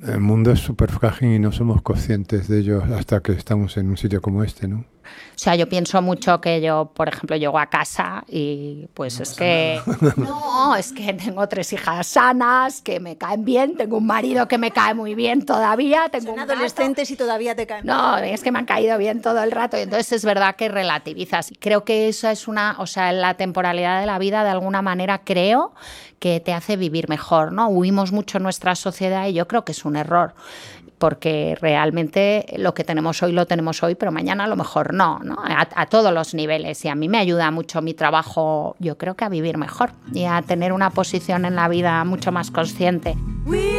El mundo es súper frágil y no somos conscientes de ello hasta que estamos en un sitio como este, ¿no? O sea, yo pienso mucho que yo, por ejemplo, llego a casa y pues no es que... No, es que tengo 3 hijas sanas, que me caen bien, tengo un marido que me cae muy bien todavía, tengo Son un adolescentes gato. Y todavía te caen. No, es que me han caído bien todo el rato y entonces es verdad que relativizas. Creo que eso es o sea, la temporalidad de la vida de alguna manera creo que te hace vivir mejor, ¿no? Huimos mucho en nuestra sociedad y yo creo que es un error. Porque realmente lo que tenemos hoy lo tenemos hoy, pero mañana a lo mejor no, ¿no? A todos los niveles. Y a mí me ayuda mucho mi trabajo, yo creo que a vivir mejor y a tener una posición en la vida mucho más consciente.